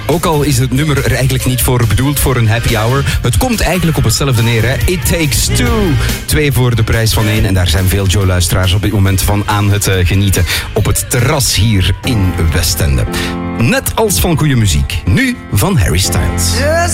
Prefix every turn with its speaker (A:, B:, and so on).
A: Ook al is het nummer er eigenlijk niet voor bedoeld voor een happy hour. Het komt eigenlijk op hetzelfde neer. Hè? It Takes Two. 2 voor de prijs van 1. En daar zijn veel Joe-luisteraars op dit moment van aan het genieten. Op het terras hier in Westende. Net als van goede muziek. Nu van Harry Styles.